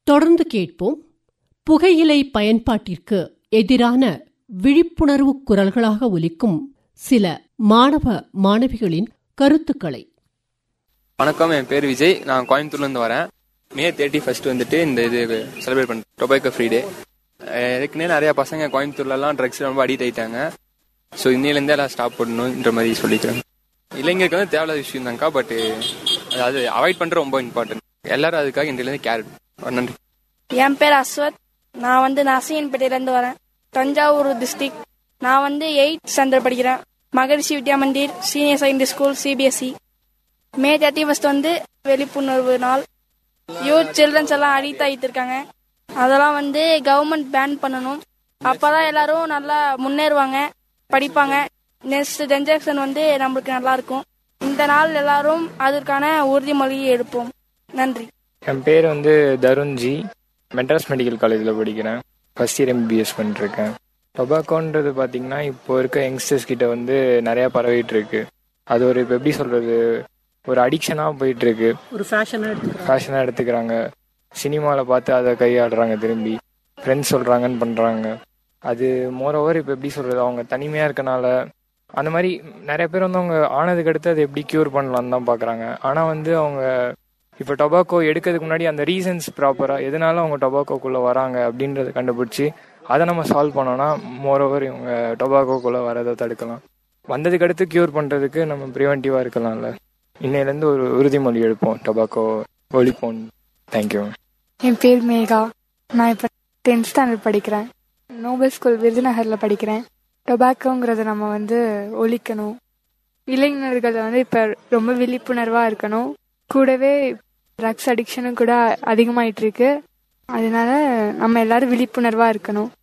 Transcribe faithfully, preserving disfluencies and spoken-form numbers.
தொடர்ந்து கேட்போம். புகையிலை பயன்பாட்டிற்கு எதிரான விழிப்புணர்வு குரல்களாக ஒலிக்கும் சில மாணவ மாணவிகளின் கருத்துக்களை. வணக்கம், என் பேர் விஜய். நான் கோயம்புத்தூர்ல இருந்து வரேன். மே தேர்ட்டி ஃபர்ஸ்ட் வந்துட்டு இந்த இது செலிப்ரேட் பண்ண டொபாக்கோ ஃப்ரீ டே. ஏற்கனவே நிறைய பசங்க கோயம்புத்தூர்லாம் ட்ரக்ஸ் ரொம்ப அடிக்ட் ஆயிட்டாங்க. ஸோ இன்னிலேருந்தே எல்லாம் ஸ்டாப் பண்ணணுன்ற மாதிரி சொல்லிக்கிறேன். இளைஞருக்கு வந்து தேவையில்லாத விஷயம் தான்க்கா, பட் அது அவாய்ட் பண்ணுறது ரொம்ப இம்பார்ட்டன்ட். எல்லாரும் அதுக்காக இன்றைலேருந்து கேர். நன்றி. என் பேர் அஸ்வத். நான் வந்து நரசிங்கன்பேட்டையிலேருந்து வரேன், தஞ்சாவூர் டிஸ்ட்ரிக்ட். நான் வந்து எயிட் ஸ்டாண்டர்ட் படிக்கிறேன், மகரிஷி Vidya Mandir senior secondary school CBSE. மே தேர்ட்டி ஃபர்ஸ்ட் வந்து விழிப்புணர்வு நாள். யூத் சில்ட்ரன்ஸ் எல்லாம் அடிக்ட் ஆகிட்டு இருக்காங்க. அதெல்லாம் வந்து கவர்மெண்ட் பேன் பண்ணணும். அப்பதான் எல்லாரும் நல்லா முன்னேறுவாங்க, படிப்பாங்க. நெக்ஸ்ட் ஜென்ரேஷன் வந்து நம்மளுக்கு நல்லா இருக்கும். இந்த நாள் எல்லாரும் அதற்கான உறுதிமொழியை எடுப்போம். நன்றி. என் பேர் வந்து தருண்ஜி. மெட்ராஸ் மெடிக்கல் காலேஜில் படிக்கிறேன். ஃபர்ஸ்ட் இயர் எம்பிபிஎஸ் பண்ணிட்டுருக்கேன். டொபாக்கோன்றது பார்த்தீங்கன்னா இப்போ இருக்க யங்ஸ்டர்ஸ் கிட்ட வந்து நிறையா பரவிட்டு இருக்கு. அது ஒரு இப்போ எப்படி சொல்றது, ஒரு அடிக்ஷனாக போயிட்டு இருக்கு. ஒரு ஃபேஷனாக ஃபேஷனாக எடுத்துக்கிறாங்க. சினிமாவில் பார்த்து அதை கையாடுறாங்க, திரும்பி ஃப்ரெண்ட்ஸ் சொல்கிறாங்கன்னு பண்ணுறாங்க. அது மோரோவர் இப்போ எப்படி சொல்கிறது, அவங்க தனிமையாக இருக்கனால அந்த மாதிரி நிறைய பேர் வந்து அவங்க ஆனதுக்கு அடுத்து அதை எப்படி க்யூர் பண்ணலான்னு தான் பார்க்குறாங்க. ஆனால் வந்து அவங்க இப்போ டொபாக்கோ எடுக்கிறதுக்கு முன்னாடி அந்த ரீசன்ஸ் ப்ராப்பராக எதனால அவங்க டொபாக்கோக்குள்ளே வராங்க அப்படின்றத கண்டுபிடிச்சி அதை நம்ம சால்வ் பண்ணோன்னா மோரோவர் இவங்க டொபாக்கோக்குள்ளே வரதை தடுக்கலாம். வந்ததுக்கு அடுத்து க்யூர் பண்ணுறதுக்கு நம்ம ப்ரிவென்டிவாக இருக்கலாம்ல. இன்னையிலேருந்து ஒரு உறுதிமொழி எடுப்போம், டொபாக்கோ ஒழிப்போம். தேங்க்யூ. என் பேர் மேகா. நான் இப்போ டென்த் ஸ்டாண்டர்ட் படிக்கிறேன். நோபல் ஸ்கூல் விருதுநகரில் படிக்கிறேன். டொபாக்கோங்கிறத நம்ம வந்து ஒழிக்கணும். இளைஞர்கள் வந்து இப்போ ரொம்ப விழிப்புணர்வாக இருக்கணும். கூடவே ட்ரக்ஸ் அடிக்ஷனும் கூட அதிகமாயிட்டு இருக்கு. அதனால நம்ம எல்லாரும் விழிப்புணர்வாக இருக்கணும்.